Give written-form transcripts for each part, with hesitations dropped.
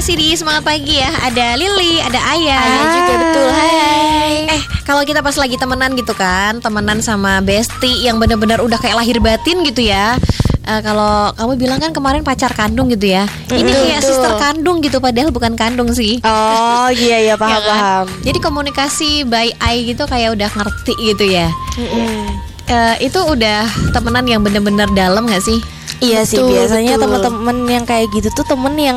masih di Semangat Pagi ya. Ada Lili, ada Ayah. Ayah juga betul. Hai. Kalau kita pas lagi temenan gitu kan, temenan sama bestie yang benar-benar udah kayak lahir batin gitu ya. Kalau kamu bilang kan kemarin pacar kandung gitu ya. Ini kayak sister kandung gitu, padahal bukan kandung sih. Oh iya paham Ya kan? paham. Jadi komunikasi by eye gitu kayak udah ngerti gitu ya. Itu udah temenan yang bener-bener dalam gak sih? Iya sih, Betul, biasanya betul. teman-teman yang kayak gitu tuh temen yang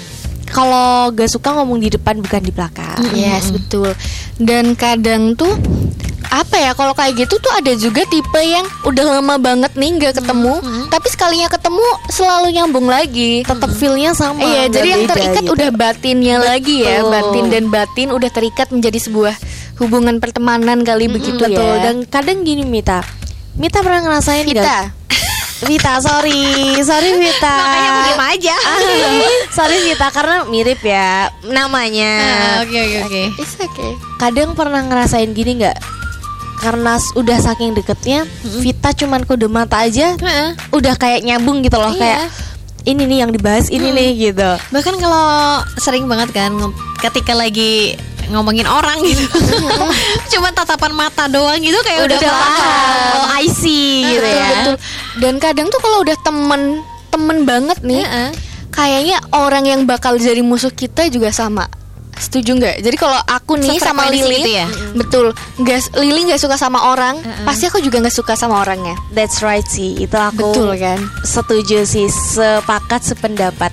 kalau gak suka ngomong di depan bukan di belakang. Yes, betul. Dan kadang tuh apa ya, kalau kayak gitu tuh ada juga tipe yang udah lama banget nih nggak ketemu, tapi sekalinya ketemu selalu nyambung lagi. Tetap feelnya sama. Iya, nggak jadi yang beda terikat gitu. udah batinnya lagi ya, Betul. batin dan batin udah terikat menjadi sebuah hubungan pertemanan kali begitu betul. ya. Dan kadang gini Mita pernah ngerasain kita Vita, sorry Vita. Makanya aku diem aja. Sorry Vita, karena mirip ya namanya. Oke. it's okay. Kadang pernah ngerasain gini nggak? Karena udah saking deketnya, Vita cuman kode mata aja udah kayak nyambung gitu loh. Iya. Kayak ini nih yang dibahas ini nih gitu. Bahkan kalau sering banget kan ketika lagi ngomongin orang gitu, cuma tatapan mata doang gitu kayak udah paham. Oh I see gitu ya. Betul. Dan kadang tuh kalau udah temen banget nih, kayaknya orang yang bakal jadi musuh kita juga sama. Setuju nggak? Jadi kalau aku nih sama Sefrekuensi Lili, gitu ya? betul. Lili nggak suka sama orang, pasti aku juga nggak suka sama orangnya. That's right sih. Itu aku Betul kan? setuju sih, sepakat sependapat.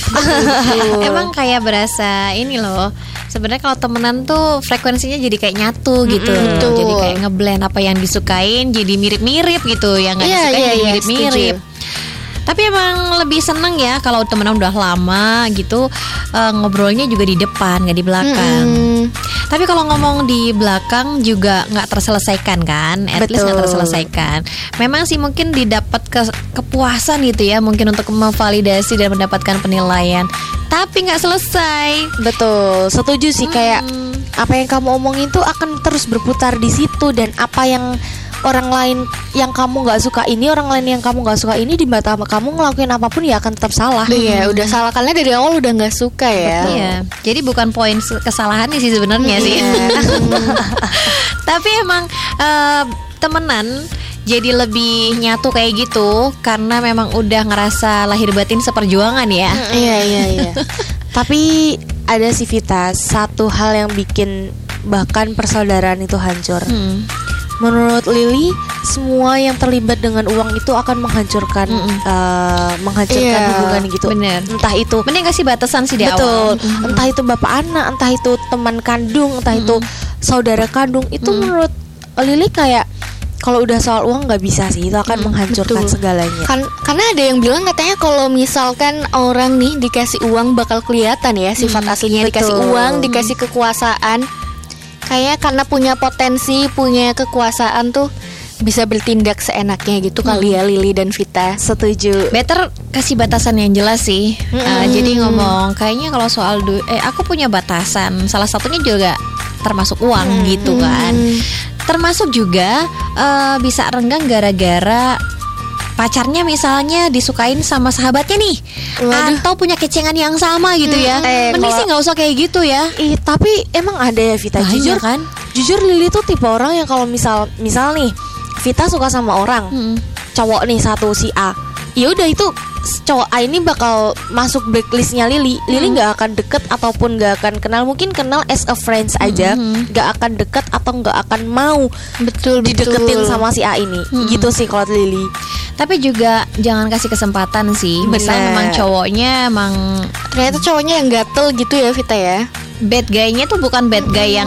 Emang kayak berasa ini loh. Sebenarnya kalau temenan tuh frekuensinya jadi kayak nyatu gitu. betul. Jadi kayak ngeblend apa yang disukain jadi mirip-mirip gitu. Yang nggak disukain jadi mirip-mirip. Tapi emang lebih seneng ya kalau temenan udah lama gitu, ngobrolnya juga di depan, nggak di belakang. Tapi kalau ngomong di belakang juga nggak terselesaikan kan, at least nggak terselesaikan. Memang sih mungkin didapat kepuasan gitu ya, mungkin untuk memvalidasi dan mendapatkan penilaian. Tapi nggak selesai. Betul, setuju sih. Kayak apa yang kamu omongin tuh akan terus berputar di situ. Dan apa yang orang lain yang kamu nggak suka ini, orang lain yang kamu nggak suka ini, di mata kamu ngelakuin apapun ya akan tetap salah. Iya, udah salah karena dari awal udah nggak suka ya. Iya. Jadi bukan poin kesalahannya sih sebenarnya sih. Tapi emang temenan jadi lebih nyatu kayak gitu karena memang udah ngerasa lahir batin seperjuangan ya. Iya. Tapi ada sih Vita, satu hal yang bikin bahkan persaudaraan itu hancur. Menurut Lili, semua yang terlibat dengan uang itu akan menghancurkan hubungan gitu. Bener. Entah itu Mending kasih batasan sih di betul, awal. entah itu bapak anak, entah itu teman kandung, entah itu saudara kandung. Itu menurut Lili kayak kalau udah soal uang nggak bisa sih, itu akan menghancurkan betul. segalanya. Karena ada yang bilang katanya kalau misalkan orang nih dikasih uang bakal kelihatan ya sifat aslinya. Dikasih betul. uang, dikasih kekuasaan, kayak karena punya potensi, punya kekuasaan tuh bisa bertindak seenaknya gitu kali ya Lili dan Vita. Setuju. Better kasih batasan yang jelas sih. Jadi ngomong kayaknya kalau soal aku punya batasan. Salah satunya juga termasuk uang gitu kan. Termasuk juga bisa renggang gara-gara pacarnya misalnya disukain sama sahabatnya nih. Waduh. Atau punya kecengan yang sama gitu ya. Mending sih nggak usah kayak gitu ya. Tapi emang ada ya Vita. Banyak Jujur kan? Jujur Lili tuh tipe orang yang kalau misal nih Vita suka sama orang, cowok nih satu si A, ya udah itu cowok A ini bakal masuk blacklistnya Lili. Lili nggak akan deket ataupun nggak akan kenal, mungkin kenal as a friends aja, nggak akan deket atau nggak akan mau dideketin sama si A ini. Gitu sih kalau Lili. Tapi juga jangan kasih kesempatan sih. Misal Bener. memang cowoknya emang Ternyata cowoknya yang gatel gitu ya Vita ya. bad guy-nya tuh bukan bad guy yang